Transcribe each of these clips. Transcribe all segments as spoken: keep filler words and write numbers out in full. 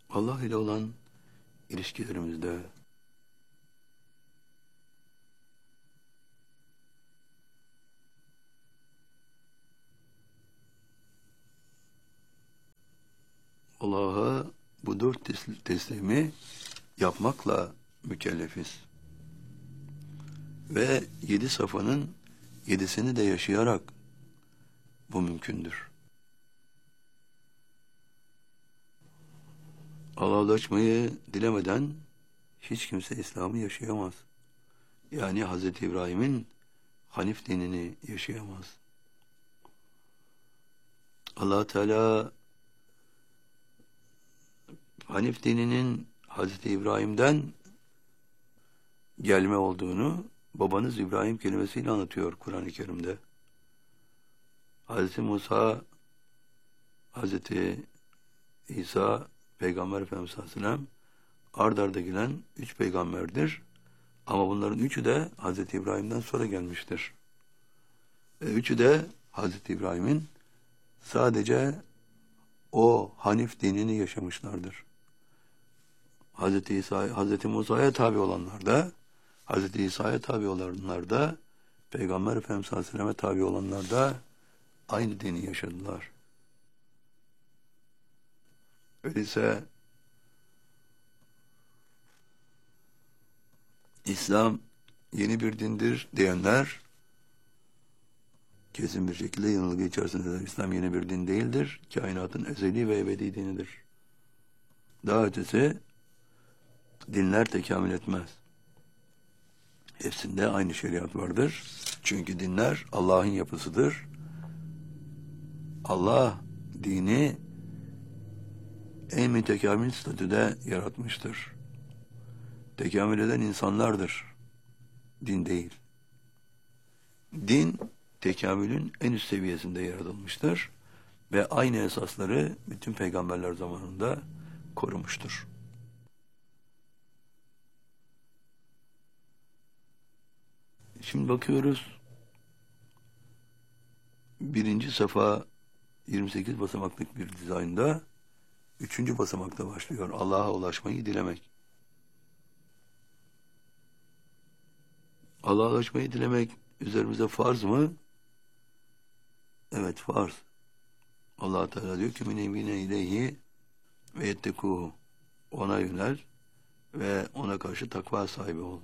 Allah ile olan ilişkilerimizde, Allah'a bu dört tesl- teslimi yapmakla mükellefiz. Ve yedi safanın yedisini de yaşayarak bu mümkündür. Allah'laşmayı dilemeden hiç kimse İslam'ı yaşayamaz. Yani Hazreti İbrahim'in Hanif dinini yaşayamaz. Allah Teala Hanif dininin Hazreti İbrahim'den gelme olduğunu babanız İbrahim kelimesiyle anlatıyor Kur'an-ı Kerim'de. Hazreti Musa, Hazreti İsa, Peygamber Efendimiz sallallahu aleyhi ve sellem ard arda gelen üç peygamberdir. Ama bunların üçü de Hazreti İbrahim'den sonra gelmiştir. Ve üçü de Hazreti İbrahim'in sadece o Hanif dinini yaşamışlardır. Hazreti İsa, Hazreti Musa'ya tabi olanlar da, Hazreti İsa'ya tabi olanlar da, Peygamber Efendimiz sallallahu aleyhi ve sellem'e tabi olanlar da aynı dini yaşadılar. Öyleyse İslam yeni bir dindir diyenler kesin bir şekilde yanılgı içerisindedir. İslam yeni bir din değildir. Kainatın ezeli ve ebedi dinidir. Daha ötesi dinler tekamül etmez. Hepsinde aynı şeriat vardır. Çünkü dinler Allah'ın yapısıdır. Allah dini en mütekamil statüde yaratmıştır. Tekamül eden insanlardır. Din değil. Din tekamülün en üst seviyesinde yaratılmıştır ve aynı esasları bütün peygamberler zamanında korumuştur. Şimdi bakıyoruz. Birinci safa yirmi sekiz basamaklık bir dizaynda üçüncü basamakta başlıyor. Allah'a ulaşmayı dilemek. Allah'a ulaşmayı dilemek üzerimize farz mı? Evet, farz. Allah Teala diyor ki minevine ileyhi ve yettekuhu. Ona yönel ve ona karşı takva sahibi ol.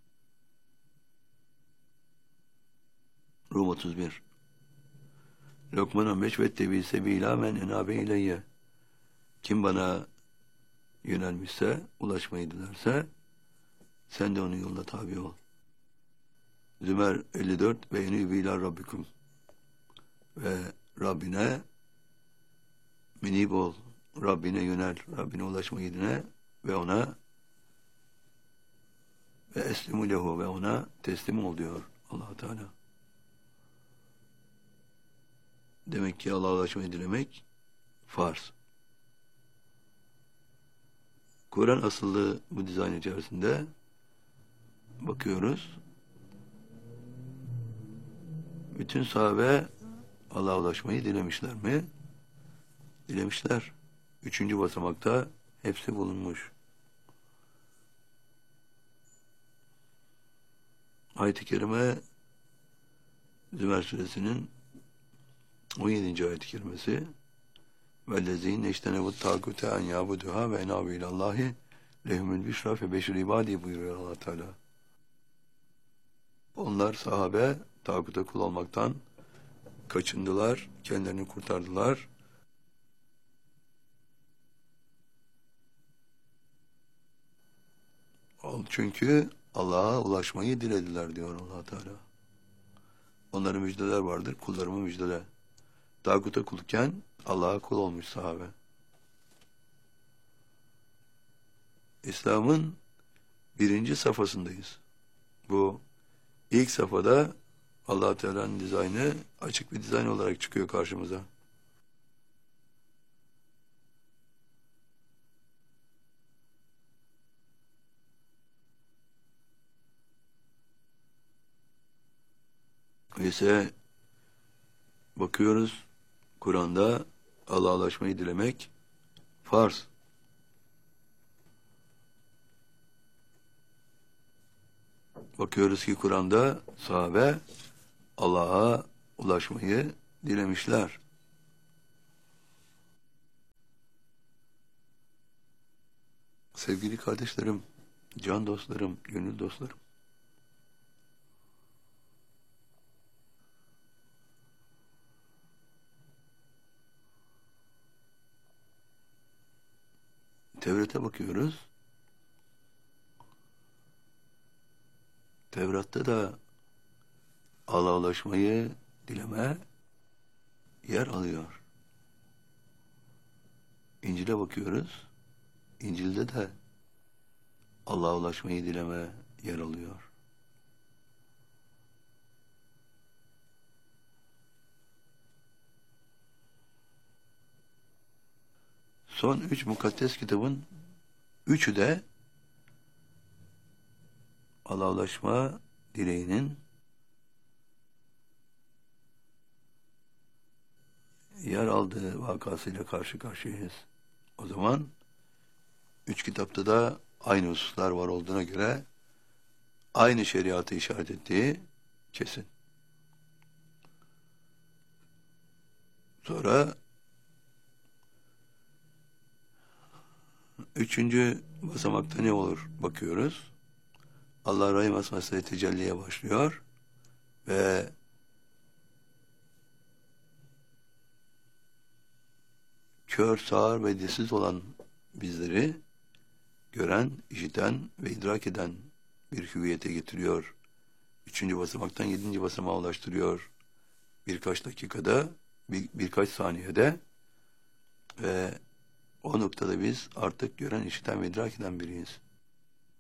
Rum otuz bir. Lokman on beş ve tebi sebila men enabe ileyye. Kim bana yönelmişse, ulaşmayı dilerse sen de onun yoluna tabi ol. Zümer elli dört ve enübü ila rabbikum. Ve Rabbine minib ol. Rabbine yönel. Rabbine ulaşmayı dile ve ona ve eslimu lehu ve ona teslim ol diyor Allah Teala. Demek ki Allah'a ulaşmayı dilemek farz. Kur'an asıllı bu dizayn içerisinde bakıyoruz. Bütün sahabe Allah'a ulaşmayı dilemişler mi? Dilemişler. Üçüncü basamakta hepsi bulunmuş. Ayet-i Kerime Zümer Suresinin on yedinci ayet-i kerimesi وَالَّذ۪ينَ اِشْتَنَبُ التَّاغُوتَ اَنْ يَعْبُدُهَا وَاَنَابُ اِلَى اللّٰهِ لَهُمُ الْبِشْرَى فَبَشِّرْ عِبَادِي buyuruyor Allah Teala. Onlar sahabe tağuta kul olmaktan kaçındılar, kendilerini kurtardılar. Çünkü Allah'a ulaşmayı dilediler diyor Allah Teala. Onların müjdeler vardır, kullarımın müjdeler. Tağuta kulken Allah'a kul olmuş sahabe. İslam'ın birinci safhasındayız. Bu ilk safhada Allah Teala'nın dizaynı açık bir dizayn olarak çıkıyor karşımıza. Öyleyse bakıyoruz Kur'an'da Allah'a ulaşmayı dilemek farz. Bakıyoruz ki Kur'an'da sahabe Allah'a ulaşmayı dilemişler. Sevgili kardeşlerim, can dostlarım, gönül dostlarım, Tevrat'a bakıyoruz. Tevrat'ta da Allah'a ulaşmayı dileme yer alıyor. İncil'e bakıyoruz. İncil'de de Allah'a ulaşmayı dileme yer alıyor. Son üç mukaddes kitabın üçü de Allah'a ulaşma dileğinin yer aldığı vakasıyla karşı karşıyayız. O zaman üç kitapta da aynı hususlar var olduğuna göre aynı şeriatı işaret ettiği kesin. Sonra üçüncü basamakta ne olur bakıyoruz. Allah Rahim Asması'yla tecelliye başlıyor ve kör, sağır ve dilsiz olan bizleri gören, işiten ve idrak eden bir hüviyete getiriyor. Üçüncü basamaktan yedinci basamağa ulaştırıyor. Birkaç dakikada, bir, birkaç saniyede ve o noktada biz artık gören, işiten ve idrak eden biriyiz.